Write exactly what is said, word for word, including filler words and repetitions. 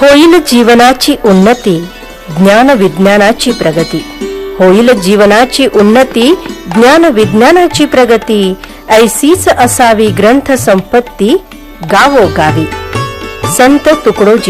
होईल जीवनाची उन्नती, ज्ञान विज्ञानाची प्रगती. होईल जीवनाची उन्नती, ज्ञान विज्ञानाची प्रगती. ऐसीच असावी ग्रंथ संपत्ती गावोगावी. संत तुकडोजी.